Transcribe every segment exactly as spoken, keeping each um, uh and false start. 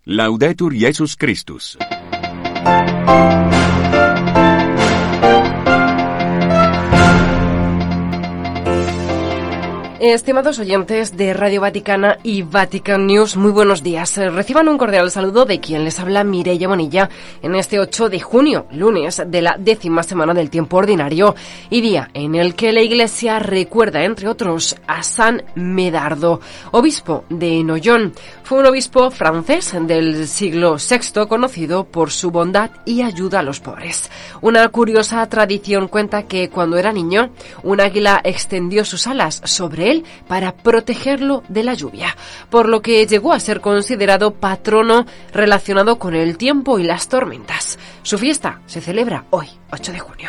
Laudetur Jesus Christus. Estimados oyentes de Radio Vaticana y Vatican News, muy buenos días. Reciban un cordial saludo de quien les habla, Mireia Bonilla, en este ocho de junio, lunes de la décima semana del tiempo ordinario y día en el que la Iglesia recuerda, entre otros, a San Medardo, obispo de Noyon. Fue un obispo francés del siglo sexto, conocido por su bondad y ayuda a los pobres. Una curiosa tradición cuenta que cuando era niño, un águila extendió sus alas sobre él para protegerlo de la lluvia, por lo que llegó a ser considerado patrono relacionado con el tiempo y las tormentas. Su fiesta se celebra hoy, ocho de junio.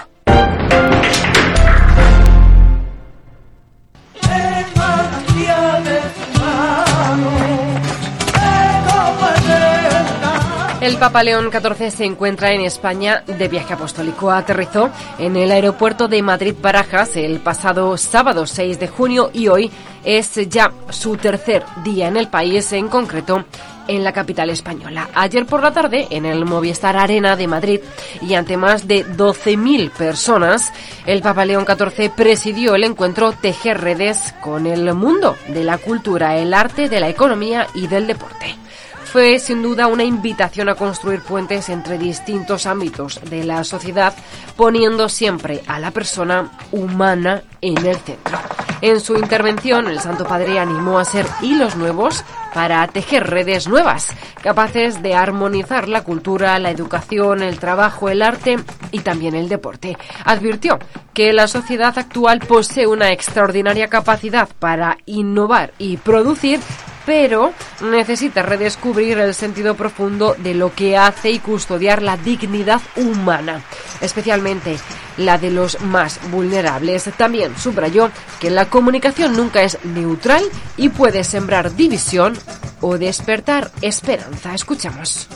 El Papa León catorce se encuentra en España de viaje apostólico. Aterrizó en el aeropuerto de Madrid-Barajas el pasado sábado seis de junio y hoy es ya su tercer día en el país, en concreto en la capital española. Ayer por la tarde, en el Movistar Arena de Madrid y ante más de doce mil personas, el Papa León catorce presidió el encuentro Tejer Redes con el mundo de la cultura, el arte, de la economía y del deporte. Fue sin duda una invitación a construir puentes entre distintos ámbitos de la sociedad, poniendo siempre a la persona humana en el centro. En su intervención, el Santo Padre animó a hacer hilos nuevos para tejer redes nuevas, capaces de armonizar la cultura, la educación, el trabajo, el arte y también el deporte. Advirtió que la sociedad actual posee una extraordinaria capacidad para innovar y producir, pero necesita redescubrir el sentido profundo de lo que hace y custodiar la dignidad humana, especialmente la de los más vulnerables. También subrayó que la comunicación nunca es neutral y puede sembrar división o despertar esperanza. Escuchamos.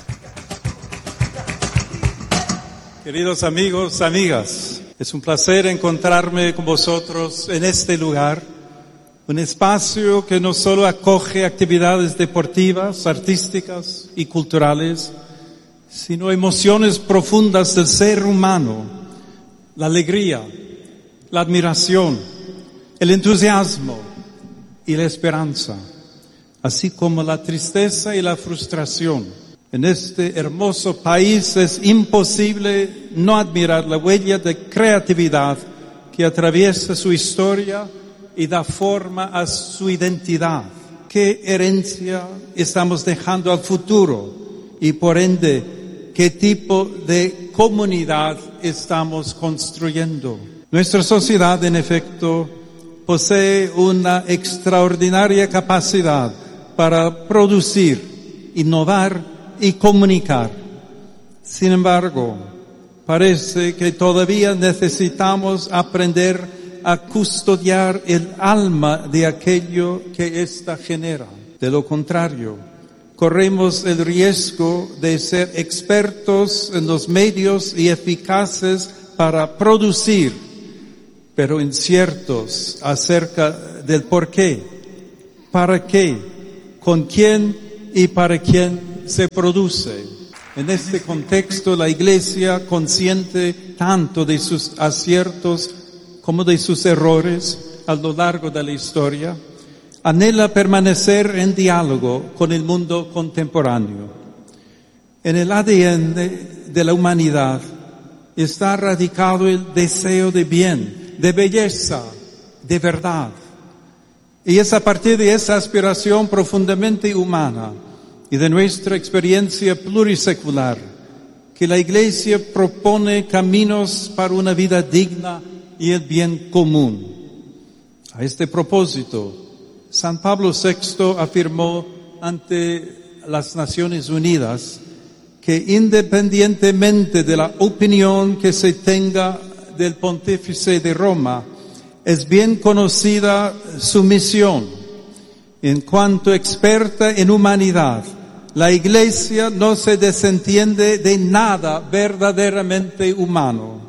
Queridos amigos, amigas, es un placer encontrarme con vosotros en este lugar. Un espacio que no solo acoge actividades deportivas, artísticas y culturales, sino emociones profundas del ser humano, la alegría, la admiración, el entusiasmo y la esperanza, así como la tristeza y la frustración. En este hermoso país es imposible no admirar la huella de creatividad que atraviesa su historia y da forma a su identidad. ¿Qué herencia estamos dejando al futuro? Y por ende, ¿qué tipo de comunidad estamos construyendo? Nuestra sociedad, en efecto, posee una extraordinaria capacidad para producir, innovar y comunicar. Sin embargo, parece que todavía necesitamos aprender a custodiar el alma de aquello que ésta genera. De lo contrario, corremos el riesgo de ser expertos en los medios y eficaces para producir, pero inciertos acerca del por qué, para qué, con quién y para quién se produce. En este contexto, la Iglesia, consciente tanto de sus aciertos como de sus errores a lo largo de la historia, anhela permanecer en diálogo con el mundo contemporáneo. En el A D N de la humanidad está radicado el deseo de bien, de belleza, de verdad. Y es a partir de esa aspiración profundamente humana y de nuestra experiencia plurisecular que la Iglesia propone caminos para una vida digna y el bien común. A este propósito, San Pablo sexto afirmó ante las Naciones Unidas que independientemente de la opinión que se tenga del Pontífice de Roma, es bien conocida su misión. En cuanto experta en humanidad, la Iglesia no se desentiende de nada verdaderamente humano.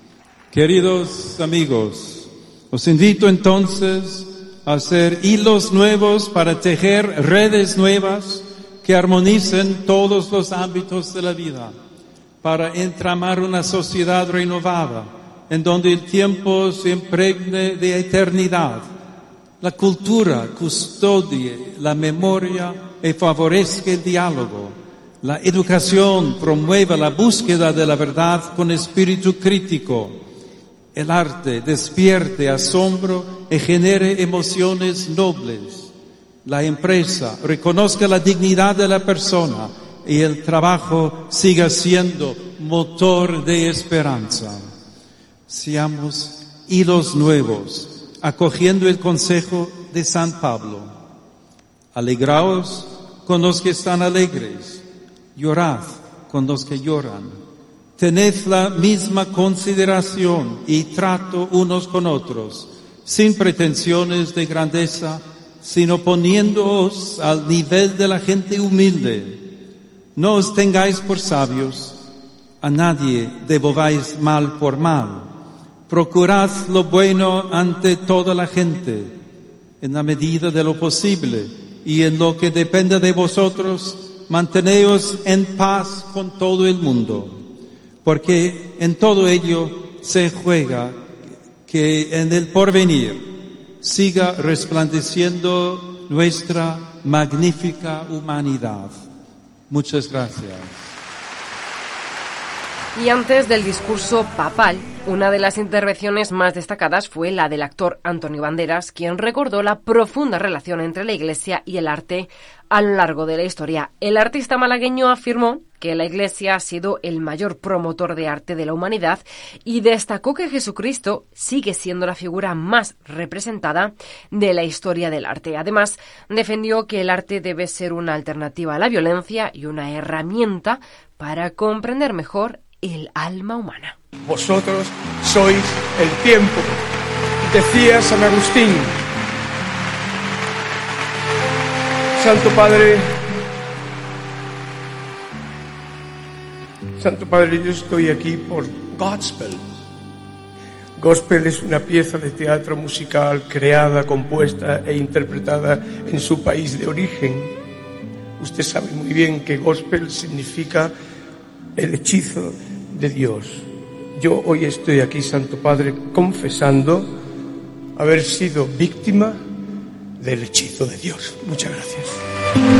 Queridos amigos, os invito entonces a hacer hilos nuevos para tejer redes nuevas que armonicen todos los ámbitos de la vida para entramar una sociedad renovada en donde el tiempo se impregne de eternidad. La cultura custodie la memoria y favorezca el diálogo. La educación promueva la búsqueda de la verdad con espíritu crítico. El arte despierte asombro y genere emociones nobles. La empresa reconozca la dignidad de la persona y el trabajo siga siendo motor de esperanza. Seamos hilos nuevos, acogiendo el consejo de San Pablo. Alegraos con los que están alegres, llorad con los que lloran. Tened la misma consideración y trato unos con otros, sin pretensiones de grandeza, sino poniéndoos al nivel de la gente humilde. No os tengáis por sabios, a nadie devolváis mal por mal. Procurad lo bueno ante toda la gente, en la medida de lo posible, y en lo que dependa de vosotros, manteneos en paz con todo el mundo, porque en todo ello se juega que en el porvenir siga resplandeciendo nuestra magnífica humanidad. Muchas gracias. Y antes del discurso papal, una de las intervenciones más destacadas fue la del actor Antonio Banderas, quien recordó la profunda relación entre la Iglesia y el arte a lo largo de la historia. El artista malagueño afirmó que la Iglesia ha sido el mayor promotor de arte de la humanidad y destacó que Jesucristo sigue siendo la figura más representada de la historia del arte. Además, defendió que el arte debe ser una alternativa a la violencia y una herramienta para comprender mejor el alma humana. Vosotros sois el tiempo, decía San Agustín. Santo Padre, Santo Padre, yo estoy aquí por Godspell. Gospel es una pieza de teatro musical creada, compuesta e interpretada en su país de origen. Usted sabe muy bien que Gospel significa el hechizo de Dios. Yo hoy estoy aquí, Santo Padre, confesando haber sido víctima del hechizo de Dios. Muchas gracias.